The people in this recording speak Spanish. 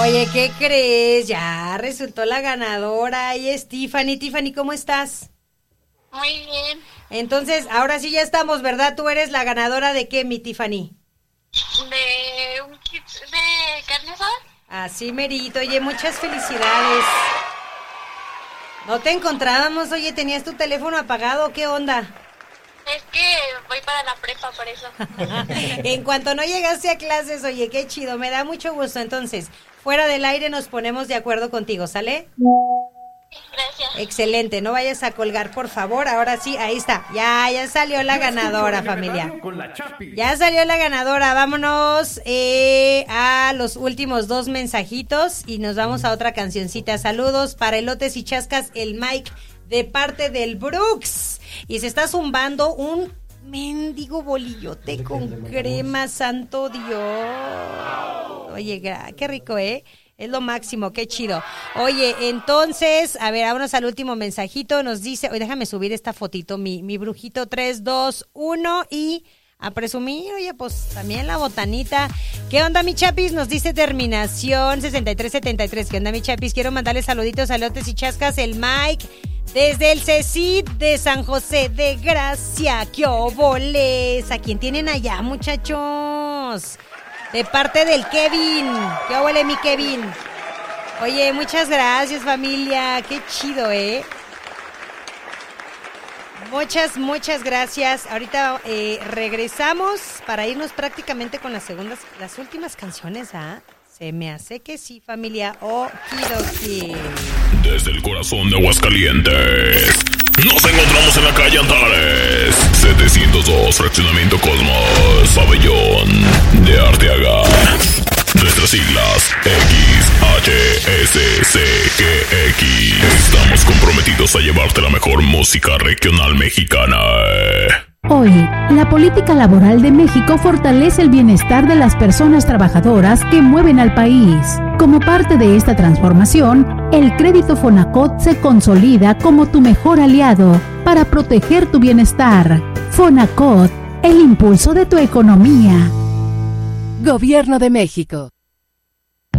Oye, ¿qué crees? Ya resultó la ganadora. Y es Tiffany. Tiffany, ¿cómo estás? Muy bien. Entonces, ahora sí ya estamos, ¿verdad? ¿Tú eres la ganadora de qué, mi Tiffany? De un kit de carne asada. Así merito. Oye, muchas felicidades. No te encontrábamos. Oye, ¿tenías tu teléfono apagado? ¿Qué onda? Es que voy para la prepa, por eso. En cuanto no llegaste a clases, oye, qué chido. Me da mucho gusto. Entonces, fuera del aire nos ponemos de acuerdo contigo, ¿sale? Gracias. Excelente, no vayas a colgar, por favor. Ahora sí, ahí está. Ya salió la ganadora, familia. Ya salió la ganadora. Vámonos a los últimos 2 mensajitos y nos vamos a otra cancioncita. Saludos para Elotes y Chascas, el Mike, de parte del Brooks. Y se está zumbando un mendigo bolillote con crema, santo Dios. Oye, qué rico, ¿eh? Es lo máximo, qué chido. Oye, entonces, a ver, vámonos al último mensajito. Nos dice, oye, déjame subir esta fotito, mi brujito 3, 2, 1 y a presumir, oye, pues también la botanita. ¿Qué onda, mi chapis? Nos dice terminación 6373. ¿Qué onda, mi chapis? Quiero mandarle saluditos a Lotes y Chascas, el Mike, desde el CECID de San José de Gracia. ¡Qué oboles! ¿A quién tienen allá, muchachos? De parte del Kevin. ¿Qué huele, mi Kevin? Oye, muchas gracias, familia. Qué chido, ¿eh? Muchas gracias. Ahorita regresamos para irnos prácticamente con las últimas canciones, ¿ah? Se me hace que sí, familia. Okidoki. Desde el corazón de Aguascalientes, nos encontramos en la calle Antares, 702, Fraccionamiento Cosmos, Pabellón de Arteaga. Nuestras siglas XHSCGX. Estamos comprometidos a llevarte la mejor música regional mexicana. Hoy, la política laboral de México fortalece el bienestar de las personas trabajadoras que mueven al país. Como parte de esta transformación, el crédito Fonacot se consolida como tu mejor aliado para proteger tu bienestar. Fonacot, el impulso de tu economía. Gobierno de México.